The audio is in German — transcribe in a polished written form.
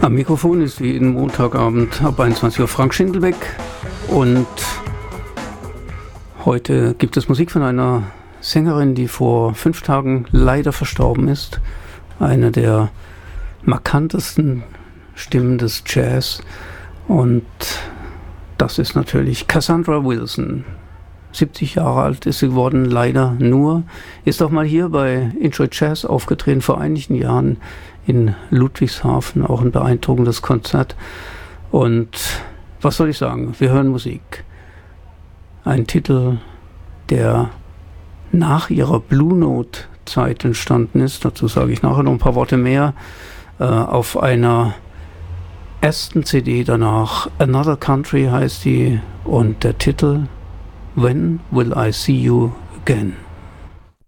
Am Mikrofon ist wie jeden Montagabend ab 21 Uhr Frank Schindelbeck und heute gibt es Musik von einer Sängerin, die vor 5 Tagen leider verstorben ist. Eine der markantesten Stimmen des Jazz und das ist natürlich Cassandra Wilson. 70 Jahre alt ist sie geworden, leider nur. Ist auch mal hier bei Enjoy Jazz aufgetreten vor einigen Jahren in Ludwigshafen, auch ein beeindruckendes Konzert. Und was soll ich sagen? Wir hören Musik. Ein Titel, der nach ihrer Blue Note Zeit entstanden ist. Dazu sage ich nachher noch ein paar Worte mehr. Auf einer ersten CD danach, Another Country heißt die, und der Titel When Will I See You Again?